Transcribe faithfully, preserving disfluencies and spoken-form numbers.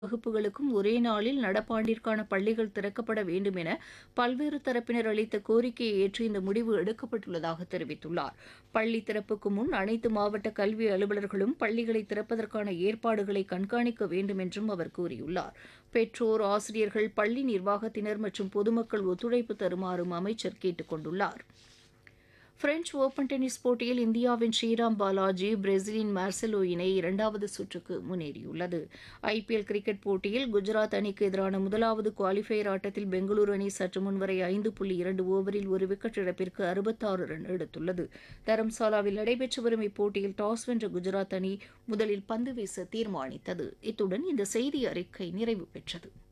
வகுப்புகளுக்கும் ஒரே நாளில் நடப்பாண்டிற்கான பள்ளிகள் திறக்கப்பட வேண்டும் என பல்வேறு தரப்பினர் அளித்த கோரிக்கையை ஏற்று இந்த முடிவு எடுக்கப்பட்டுள்ளதாக தெரிவித்துள்ளார். பள்ளி திறப்புக்கு முன் அனைத்து மாவட்ட கல்வி அலுவலர்களும் பள்ளிகளை திறப்பதற்கான ஏற்பாடுகளை கண்காணிக்க வேண்டும் என்றும் அவர் கூறியுள்ளார். பெற்றோர், ஆசிரியர்கள், பள்ளி நிர்வாகத்தினர் மற்றும் பொதுமக்கள் ஒத்துழைப்பு தருமாறும் அமைச்சர் கேட்டுக் கொண்டுள்ளார். பிரெஞ்ச் ஓபன் டென்னிஸ் போட்டியில் இந்தியாவின் ஸ்ரீராம் பாலாஜி பிரேசிலின் மார்செலோ இணை இரண்டாவது சுற்றுக்கு முன்னேறியுள்ளது. ஐபிஎல் கிரிக்கெட் போட்டியில் குஜராத் அணிக்கு எதிரான முதலாவது குவாலிஃபயர் ஆட்டத்தில் பெங்களூரு அணி சற்று முன்வரை ஐந்து புள்ளி இரண்டு ஓவரில் ஒரு விக்கெட் இழப்பிற்கு அறுபத்தாறு ரன் எடுத்துள்ளது. தரம்சாலாவில் நடைபெற்று வரும் இப்போட்டியில் டாஸ் வென்ற குஜராத் அணி முதலில் பந்து வீச தீர்மானித்தது. இத்துடன் இந்த செய்தி அறிக்கை நிறைவு பெற்றது.